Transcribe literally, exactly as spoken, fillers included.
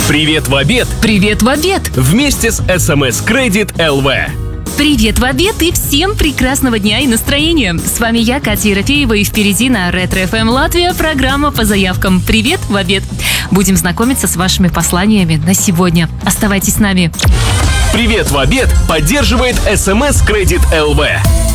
Привет в обед! Привет в обед! Вместе с эс эм эс Credit эл ви. Привет в обед и всем прекрасного дня и настроения! С вами я, Катя Ерофеева, и впереди на Ретро эф эм Латвия программа по заявкам «Привет в обед». Будем знакомиться с вашими посланиями на сегодня. Оставайтесь с нами. Привет в обед поддерживает эс эм эс Credit эл ви.